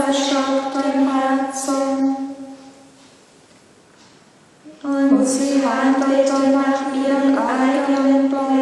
verstocktem Herzen. Und sie handelt nach ihrem eigenen Plan.